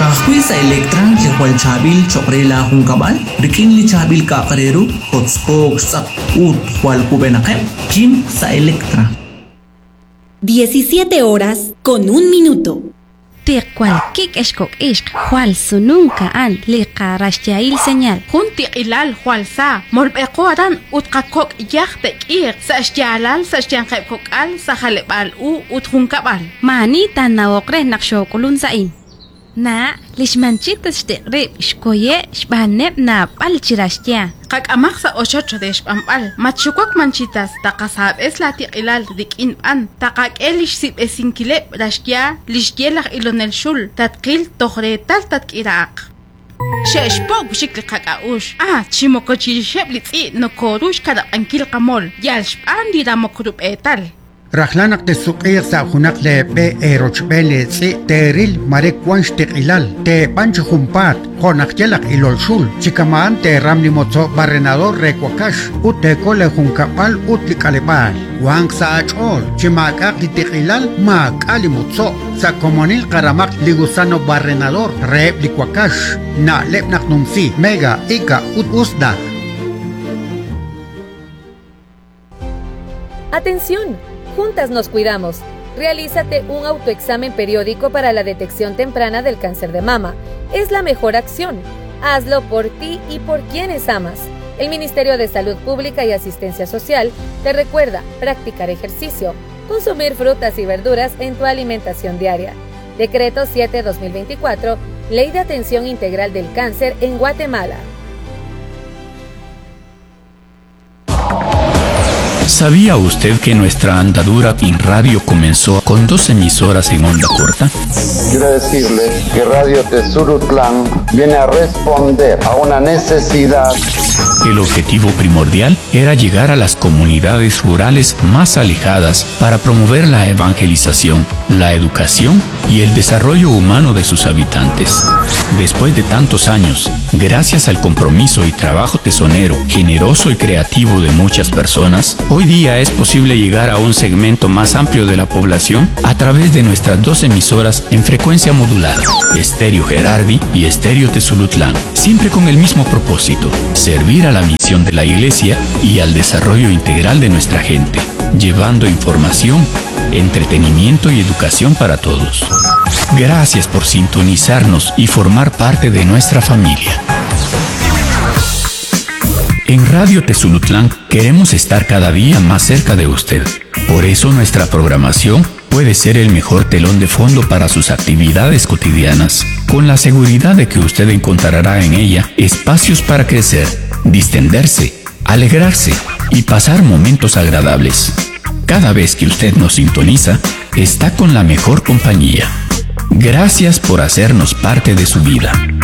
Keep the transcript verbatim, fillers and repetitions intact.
Kakakwi sa Electra, Likwal Chabil, Chokrela Hungkabal, Rikin Li Chabil Kakareru, Kotskog Sak Ut, Hual Kubenakem, Kim sa Electra. diecisiete horas con un minuto. Tikwal kik eshkok ishk, Hual sununka an, liqarashyail señal. Junti ilal Hual sa, molbekoran utkakok yachtek ir, sa eshtialal sa eshtiankepkok al, sa halebal u uthunkabal. Mani tan nawokre nakshokulun sain. Na, lishmanchitas shtiqrib shkoye shbaneb na palchirashtia. Kak amak sa ochocho de shpampal, machukwak manchitas, takasab es lati ilal dikin an, takak elish sip esinkilep rashkia, lishkielak ilonel shul, tatkil tohretal tatkiraak. Sheshpok shikli kakaush, ah, chimokochirishep litzi no korush kada ankil kamol, yal shpan dira mokrup etal. Rahlanak te suqir sa hunak le be erochbele tsi teril marek wansh te ilal te pancho humpat honak yelak ilol shul chikamaan te ramni mozo barrenador rekwakash ut te kole hunkapal ut likalebal wang sa achol chimakak di te ilal mak ali mozo sa komonil karamak ligusano barrenador re likwakash na lepnak numsi mega ika ut usda. Atención. Juntas nos cuidamos. Realízate un autoexamen periódico para la detección temprana del cáncer de mama. Es la mejor acción. Hazlo por ti y por quienes amas. El Ministerio de Salud Pública y Asistencia Social te recuerda practicar ejercicio, consumir frutas y verduras en tu alimentación diaria. Decreto siete dos mil veinticuatro, Ley de Atención Integral del Cáncer en Guatemala. ¿Sabía usted que nuestra andadura en radio comenzó con dos emisoras en onda corta? Quiero decirle que Radio Tezulutlán viene a responder a una necesidad. El objetivo primordial era llegar a las comunidades rurales más alejadas para promover la evangelización, la educación y el desarrollo humano de sus habitantes. Después de tantos años, gracias al compromiso y trabajo tesonero, generoso y creativo de muchas personas, hoy día es posible llegar a un segmento más amplio de la población a través de nuestras dos emisoras en frecuencia modulada, Estéreo Gerardi y Estéreo Tezulutlán, siempre con el mismo propósito: servir a la misión de la Iglesia y al desarrollo integral de nuestra gente, llevando información, entretenimiento y educación para todos. Gracias por sintonizarnos y formar parte de nuestra familia. En Radio Tezulutlán queremos estar cada día más cerca de usted. Por eso nuestra programación puede ser el mejor telón de fondo para sus actividades cotidianas, con la seguridad de que usted encontrará en ella espacios para crecer, distenderse, alegrarse y pasar momentos agradables. Cada vez que usted nos sintoniza, está con la mejor compañía. Gracias por hacernos parte de su vida.